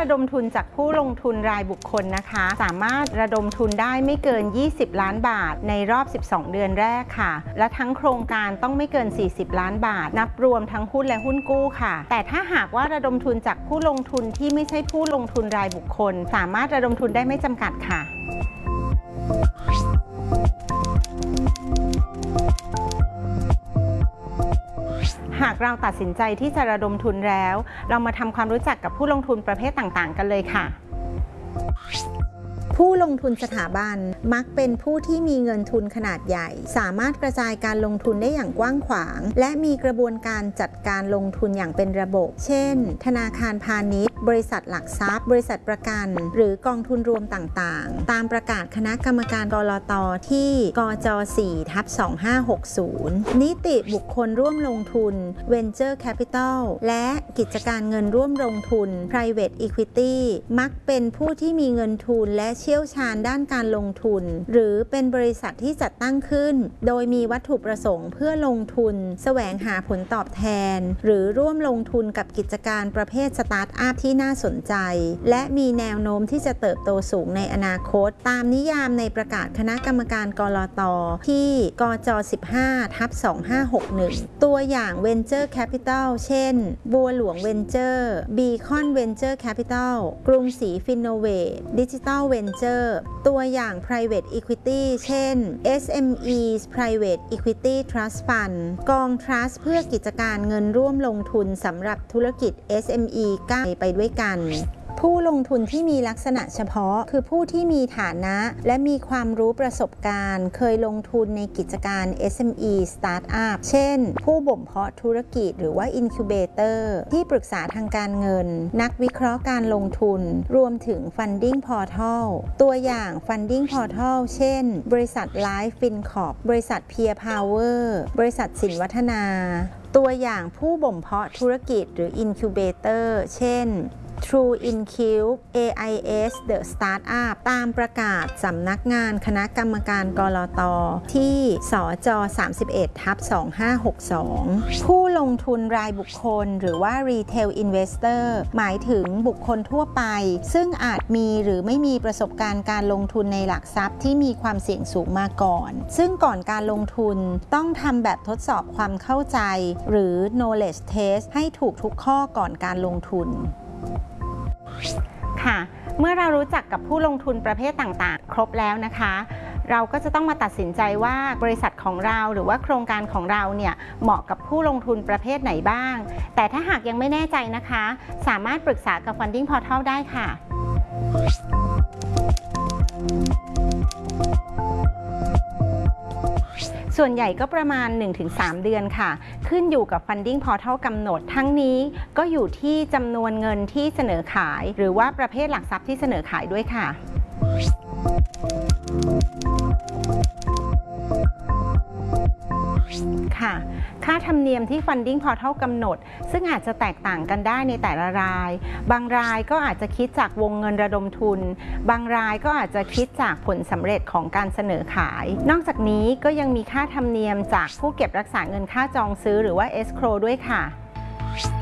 ระดมทุนจากผู้ลงทุนรายบุคคลนะคะสามารถระดมทุนได้ไม่เกิน20ล้านบาทในรอบ12เดือนแรกค่ะและทั้งโครงการต้องไม่เกิน40ล้านบาทนับรวมทั้งหุ้นและหุ้นกู้ค่ะแต่ถ้าหากว่าระดมทุนจากผู้ลงทุนที่ไม่ใช่ผู้ลงทุนรายบุคคลสามารถระดมทุนได้ไม่จำกัดค่ะหากเราตัดสินใจที่จะระดมทุนแล้วเรามาทำความรู้จักกับผู้ลงทุนประเภทต่างๆกันเลยค่ะผู้ลงทุนสถาบันมักเป็นผู้ที่มีเงินทุนขนาดใหญ่สามารถกระจายการลงทุนได้อย่างกว้างขวางและมีกระบวนการจัดการลงทุนอย่างเป็นระบบเช่นธนาคารพาณิชย์บริษัทหลักทรัพย์บริษัทประกันหรือกองทุนรวมต่างๆตามประกาศคณะกรรมการกลต.ที่กจ. 4/2560 นิติบุคคลร่วมลงทุน Venture Capital และกิจการเงินร่วมลงทุน Private Equity มักเป็นผู้ที่มีเงินทุนและเชี่ยวชาญด้านการลงทุนหรือเป็นบริษัทที่จัดตั้งขึ้นโดยมีวัตถุประสงค์เพื่อลงทุนแสวงหาผลตอบแทนหรือร่วมลงทุนกับกิจการประเภทสตาร์ทอัพที่น่าสนใจและมีแนวโน้มที่จะเติบโตสูงในอนาคตตามนิยามในประกาศคณะกรรมการกลต.ที่กจ. 15/2561 ตัวอย่าง Venture Capital เช่นบัวหลวง Venture Beacon Venture Capital กรุงศรี Finovate Digital Venture ตัวอย่าง Private Equity เช่น SME Private Equity Trust Fund กอง Trust เพื่อกิจการเงินร่วมลงทุนสำหรับธุรกิจ SME ก้าวไปด้วยกันผู้ลงทุนที่มีลักษณะเฉพาะคือผู้ที่มีฐานะและมีความรู้ประสบการณ์เคยลงทุนในกิจการ SME Startup เช่นผู้บ่มเพาะธุรกิจหรือว่า Incubator ที่ปรึกษาทางการเงินนักวิเคราะห์การลงทุนรวมถึง Funding Portal ตัวอย่าง Funding Portal เช่นบริษัท Life FinCorp บริษัท Peer Power บริษัทสินวัฒนาตัวอย่างผู้บ่มเพาะธุรกิจหรือ Incubator เช่นTrue Incube AIS The Startup ตามประกาศสำนักงานคณะกรรมการกลต.ที่สจ. 31/2562 ผู้ลงทุนรายบุคคลหรือว่า Retail Investor หมายถึงบุคคลทั่วไปซึ่งอาจมีหรือไม่มีประสบการณ์การลงทุนในหลักทรัพย์ที่มีความเสี่ยงสูงมาก่อนซึ่งก่อนการลงทุนต้องทำแบบทดสอบความเข้าใจหรือ knowledge test ให้ถูกทุกข้อก่อนการลงทุนค่ะเมื่อเรารู้จักกับผู้ลงทุนประเภทต่างๆครบแล้วนะคะเราก็จะต้องมาตัดสินใจว่าบริษัทของเราหรือว่าโครงการของเราเนี่ยเหมาะกับผู้ลงทุนประเภทไหนบ้างแต่ถ้าหากยังไม่แน่ใจนะคะสามารถปรึกษากับ Funding Portal ได้ค่ะส่วนใหญ่ก็ประมาณ 1-3 เดือนค่ะขึ้นอยู่กับ Funding Portal กำหนดทั้งนี้ก็อยู่ที่จำนวนเงินที่เสนอขายหรือว่าประเภทหลักทรัพย์ที่เสนอขายด้วยค่ะค่าธรรมเนียมที่ Funding Portal กำหนดซึ่งอาจจะแตกต่างกันได้ในแต่ละรายบางรายก็อาจจะคิดจากวงเงินระดมทุนบางรายก็อาจจะคิดจากผลสำเร็จของการเสนอขายนอกจากนี้ก็ยังมีค่าธรรมเนียมจากผู้เก็บรักษาเงินค่าจองซื้อหรือว่า Escrow ด้วยค่ะ